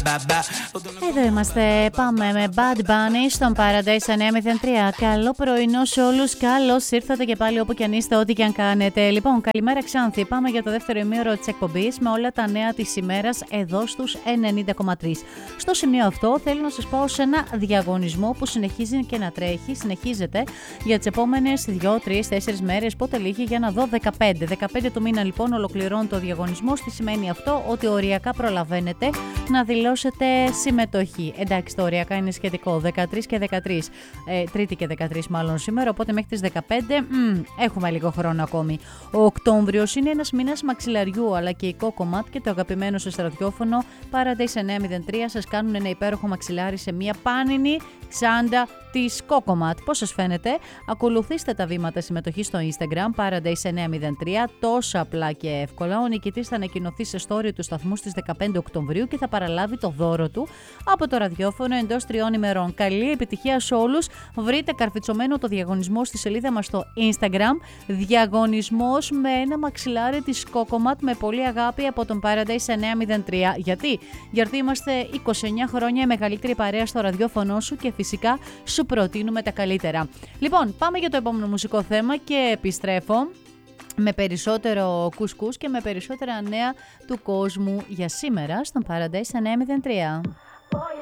Εδώ είμαστε, πάμε με Bad Bunny στον Paradise 903. Καλό πρωινό σε όλους, καλώς ήρθατε και πάλι όπου κι αν είστε, ό,τι κι αν κάνετε. Λοιπόν, καλημέρα Ξάνθη, πάμε για το δεύτερο ημίωρο της εκπομπής με όλα τα νέα της ημέρας εδώ στους 90,3. Στο σημείο αυτό θέλω να σας πω σε ένα διαγωνισμό που συνεχίζει και να τρέχει, συνεχίζεται για τις επόμενες 2, 3, 4 μέρες, πότε λύγει για να δω 15 του μήνα λοιπόν ολοκληρώνει το διαγωνισμό. Τι σημαίνει αυτό? Ότι οριακά προλαβαίνετε να δηλώσετε συμμετοχή. Εντάξει, το οριακά είναι σχετικό. 13 και 13. Τρίτη και 13 μάλλον σήμερα, οπότε μέχρι τις 15 έχουμε λίγο χρόνο ακόμη. Ο Οκτώβριος είναι ένας μήνας μαξιλαριού, αλλά και η Cocomat και το αγαπημένο σας ραδιόφωνο Paradise 903 σας κάνουν ένα υπέροχο μαξιλάρι σε μια πάνινη τσάντα της Cocomat. Πώς σας φαίνεται? Ακολουθήστε τα βήματα συμμετοχής στο Instagram Paradise 903, τόσο απλά και εύκολα. Ο νικητής θα ανακοινωθεί σε story του σταθμού στις 15 Οκτωβρίου και θα παραλάβει το δώρο του από το ραδιόφωνο εντός 3 ημερών. Καλή επιτυχία σε όλους. Βρείτε καρφιτσωμένο το διαγωνισμό στη σελίδα μας στο Instagram. Διαγωνισμός με ένα μαξιλάρι της Cocomat με πολύ αγάπη από τον Paradise 903. Γιατί είμαστε 29 χρόνια η μεγαλύτερη παρέα στο ραδιόφωνο σου και φυσικά σου προτείνουμε τα καλύτερα. Λοιπόν, πάμε για το επόμενο μουσικό θέμα και επιστρέφω με περισσότερο κουσκούς και με περισσότερα νέα του κόσμου για σήμερα στον Paradise 903.